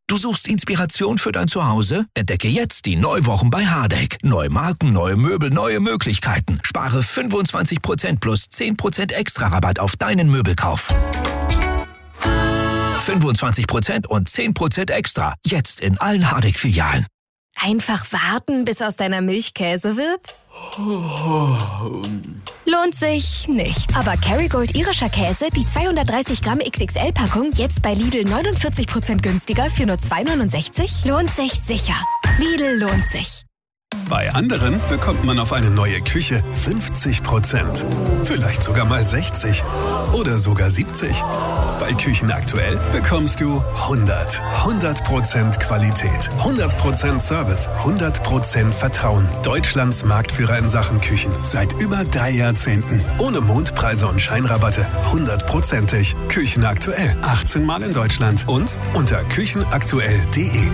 Du suchst Inspiration für dein Zuhause? Entdecke jetzt die Neuwochen bei Hardegg. Neue Marken, neue Möbel, neue Möglichkeiten. Spare 25% plus 10% extra Rabatt auf deinen Möbelkauf. 25% und 10% extra. Jetzt in allen Hardegg-Filialen. Einfach warten, bis aus deiner Milch Käse wird? Lohnt sich nicht. Aber Kerrygold irischer Käse, die 230 Gramm XXL-Packung, jetzt bei Lidl 49% günstiger für nur 2,69? Lohnt sich sicher. Lidl lohnt sich. Bei anderen bekommt man auf eine neue Küche 50%. Vielleicht sogar mal 60. Oder sogar 70. Bei Küchen aktuell bekommst du 100% Qualität, 100% Service, 100% Vertrauen. Deutschlands Marktführer in Sachen Küchen. Seit über 3 Jahrzehnten. Ohne Mondpreise und Scheinrabatte. 100%ig. Küchen aktuell. 18 Mal in Deutschland. Und unter küchenaktuell.de.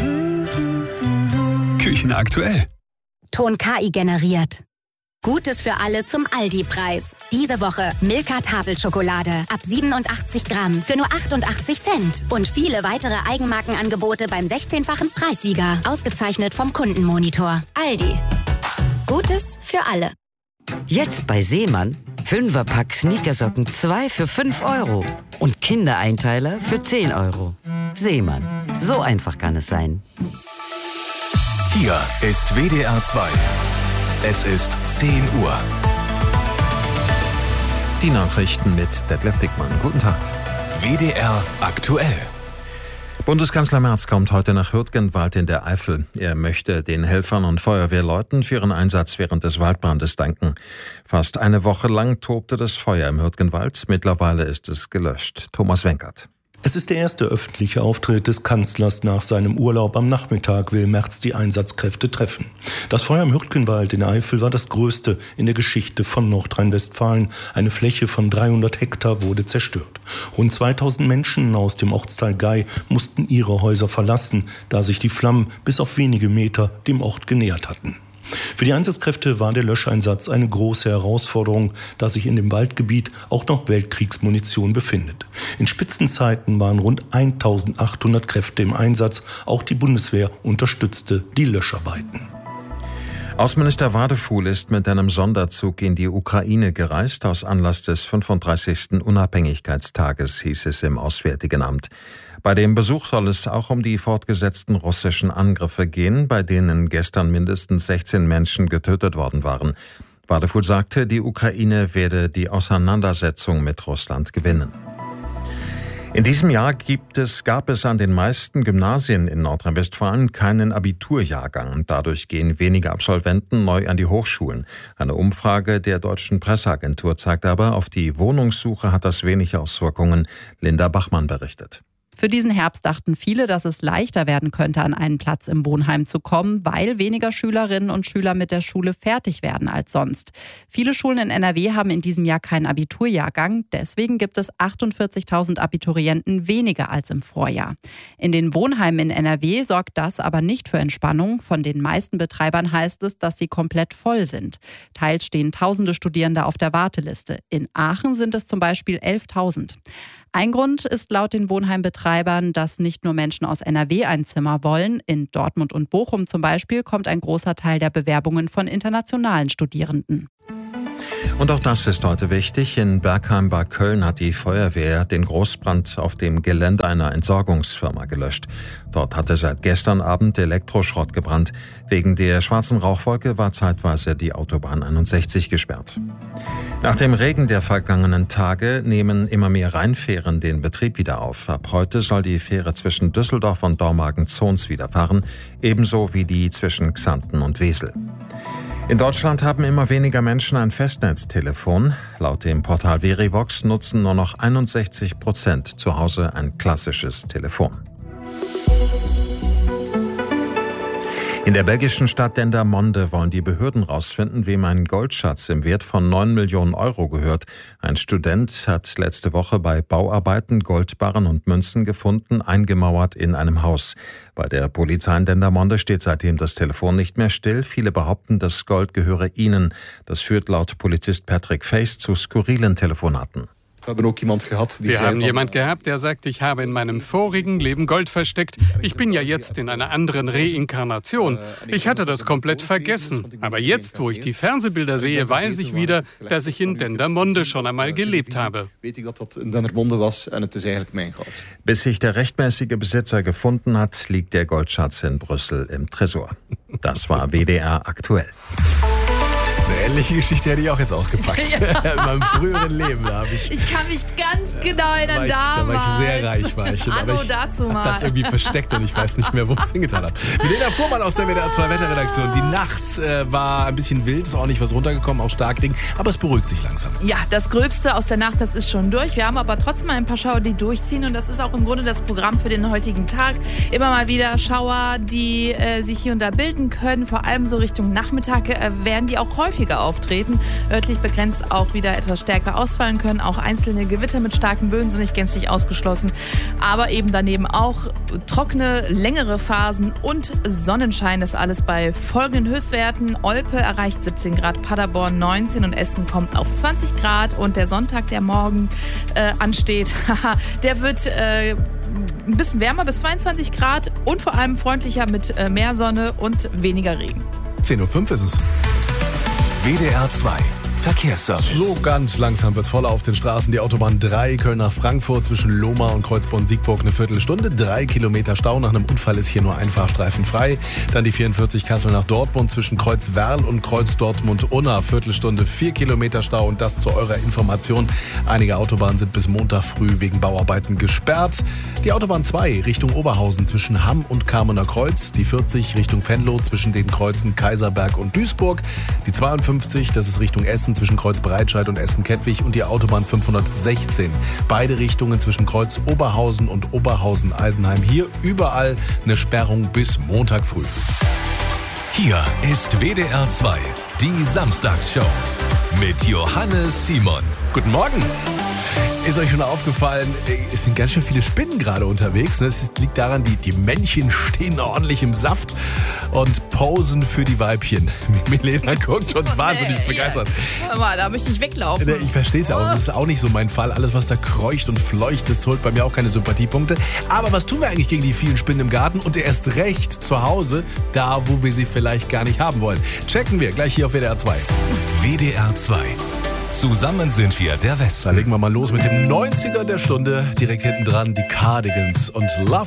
Küchen aktuell. Ton KI generiert. Gutes für alle zum Aldi-Preis. Diese Woche Milka Tafelschokolade ab 87 Gramm für nur 88 Cent. Und viele weitere Eigenmarkenangebote beim 16-fachen Preissieger. Ausgezeichnet vom Kundenmonitor. Aldi. Gutes für alle. Jetzt bei Seemann 5er-Pack Sneakersocken 2 für 5 Euro. Und Kindereinteiler für 10 Euro. Seemann. So einfach kann es sein. Hier ist WDR 2. Es ist 10 Uhr. Die Nachrichten mit Detlef Dickmann. Guten Tag. WDR aktuell. Bundeskanzler Merz kommt heute nach Hürtgenwald in der Eifel. Er möchte den Helfern und Feuerwehrleuten für ihren Einsatz während des Waldbrandes danken. Fast eine Woche lang tobte das Feuer im Hürtgenwald. Mittlerweile ist es gelöscht. Thomas Wenkert. Es ist der erste öffentliche Auftritt des Kanzlers nach seinem Urlaub. Am Nachmittag will Merz die Einsatzkräfte treffen. Das Feuer im Hürtgenwald in der Eifel war das größte in der Geschichte von Nordrhein-Westfalen. Eine Fläche von 300 Hektar wurde zerstört. Rund 2000 Menschen aus dem Ortsteil Gei mussten ihre Häuser verlassen, da sich die Flammen bis auf wenige Meter dem Ort genähert hatten. Für die Einsatzkräfte war der Löscheinsatz eine große Herausforderung, da sich in dem Waldgebiet auch noch Weltkriegsmunition befindet. In Spitzenzeiten waren rund 1800 Kräfte im Einsatz. Auch die Bundeswehr unterstützte die Löscharbeiten. Außenminister Wadefuhl ist mit einem Sonderzug in die Ukraine gereist, aus Anlass des 35. Unabhängigkeitstages, hieß es im Auswärtigen Amt. Bei dem Besuch soll es auch um die fortgesetzten russischen Angriffe gehen, bei denen gestern mindestens 16 Menschen getötet worden waren. Wadefuhl sagte, die Ukraine werde die Auseinandersetzung mit Russland gewinnen. In diesem Jahr gab es an den meisten Gymnasien in Nordrhein-Westfalen keinen Abiturjahrgang. Dadurch gehen weniger Absolventen neu an die Hochschulen. Eine Umfrage der Deutschen Presseagentur zeigt aber, auf die Wohnungssuche hat das wenig Auswirkungen. Linda Bachmann berichtet. Für diesen Herbst dachten viele, dass es leichter werden könnte, an einen Platz im Wohnheim zu kommen, weil weniger Schülerinnen und Schüler mit der Schule fertig werden als sonst. Viele Schulen in NRW haben in diesem Jahr keinen Abiturjahrgang. Deswegen gibt es 48.000 Abiturienten weniger als im Vorjahr. In den Wohnheimen in NRW sorgt das aber nicht für Entspannung. Von den meisten Betreibern heißt es, dass sie komplett voll sind. Teils stehen tausende Studierende auf der Warteliste. In Aachen sind es zum Beispiel 11.000. Ein Grund ist laut den Wohnheimbetreibern, dass nicht nur Menschen aus NRW ein Zimmer wollen. In Dortmund und Bochum zum Beispiel kommt ein großer Teil der Bewerbungen von internationalen Studierenden. Und auch das ist heute wichtig. In Bergheim bei Köln hat die Feuerwehr den Großbrand auf dem Gelände einer Entsorgungsfirma gelöscht. Dort hatte seit gestern Abend Elektroschrott gebrannt. Wegen der schwarzen Rauchwolke war zeitweise die Autobahn 61 gesperrt. Nach dem Regen der vergangenen Tage nehmen immer mehr Rheinfähren den Betrieb wieder auf. Ab heute soll die Fähre zwischen Düsseldorf und Dormagen-Zons wieder fahren, ebenso wie die zwischen Xanten und Wesel. In Deutschland haben immer weniger Menschen ein Festnetztelefon. Laut dem Portal Verivox nutzen nur noch 61% zu Hause ein klassisches Telefon. In der belgischen Stadt Dendermonde wollen die Behörden rausfinden, wem ein Goldschatz im Wert von 9 Millionen Euro gehört. Ein Student hat letzte Woche bei Bauarbeiten Goldbarren und Münzen gefunden, eingemauert in einem Haus. Bei der Polizei in Dendermonde steht seitdem das Telefon nicht mehr still. Viele behaupten, das Gold gehöre ihnen. Das führt laut Polizist Patrick Face zu skurrilen Telefonaten. Wir haben jemand gehabt, der sagt, ich habe in meinem vorigen Leben Gold versteckt. Ich bin ja jetzt in einer anderen Reinkarnation. Ich hatte das komplett vergessen. Aber jetzt, wo ich die Fernsehbilder sehe, weiß ich wieder, dass ich in Dendermonde schon einmal gelebt habe. Bis sich der rechtmäßige Besitzer gefunden hat, liegt der Goldschatz in Brüssel im Tresor. Das war WDR aktuell. Eine ähnliche Geschichte hätte ich auch jetzt ausgepackt. Ja. In meinem früheren Leben. Ich kann mich ganz genau erinnern, da war ich sehr reich. Anno dazu mal. Ich habe das irgendwie versteckt und ich weiß nicht mehr, wo ich es hingetan habe. Milena Fuhrmann aus der WDR 2 Wetterredaktion. Die Nacht war ein bisschen wild, ist auch nicht was runtergekommen, auch Starkregen, aber es beruhigt sich langsam. Ja, das Gröbste aus der Nacht, das ist schon durch. Wir haben aber trotzdem ein paar Schauer, die durchziehen und das ist auch im Grunde das Programm für den heutigen Tag. Immer mal wieder Schauer, die sich hier und da bilden können, vor allem so Richtung Nachmittag werden die auch häufiger auftreten. Örtlich begrenzt auch wieder etwas stärker ausfallen können. Auch einzelne Gewitter mit starken Böen sind nicht gänzlich ausgeschlossen. Aber eben daneben auch trockene, längere Phasen und Sonnenschein ist alles bei folgenden Höchstwerten. Olpe erreicht 17 Grad, Paderborn 19 und Essen kommt auf 20 Grad. Und der Sonntag, der morgen ansteht, der wird ein bisschen wärmer bis 22 Grad und vor allem freundlicher mit mehr Sonne und weniger Regen. 10:05 Uhr ist es. WDR 2 Verkehrsservice. So ganz langsam wird's voller auf den Straßen. Die Autobahn 3 Köln nach Frankfurt zwischen Lohmar und Kreuzborn-Siegburg eine Viertelstunde. 3 Kilometer Stau. Nach einem Unfall ist hier nur ein Fahrstreifen frei. Dann die 44 Kassel nach Dortmund zwischen Kreuz-Werl und Kreuz-Dortmund-Unna. Viertelstunde 4 Kilometer Stau. Und das zu eurer Information. Einige Autobahnen sind bis Montag früh wegen Bauarbeiten gesperrt. Die Autobahn 2 Richtung Oberhausen zwischen Hamm und Kamener Kreuz. Die 40 Richtung Venlo zwischen den Kreuzen Kaiserberg und Duisburg. Die 52, das ist Richtung Essen zwischen Kreuz Breitscheid und Essen-Kettwig und die Autobahn 516. Beide Richtungen zwischen Kreuz Oberhausen und Oberhausen-Eisenheim. Hier überall eine Sperrung bis Montag früh. Hier ist WDR 2, die Samstagsshow mit Johannes Simon. Guten Morgen. Ist euch schon aufgefallen, es sind ganz schön viele Spinnen gerade unterwegs. Das liegt daran, die Männchen stehen ordentlich im Saft und posen für die Weibchen. Milena guckt und wahnsinnig begeistert. Hör mal, da möchte ich weglaufen. Ich verstehe es ja auch. Das ist auch nicht so mein Fall. Alles, was da kreucht und fleucht, das holt bei mir auch keine Sympathiepunkte. Aber was tun wir eigentlich gegen die vielen Spinnen im Garten und erst recht zu Hause, da wo wir sie vielleicht gar nicht haben wollen? Checken wir gleich hier auf WDR 2. WDR 2. Zusammen sind wir der Westen. Dann legen wir mal los mit dem 90er der Stunde. Direkt hinten dran die Cardigans und Love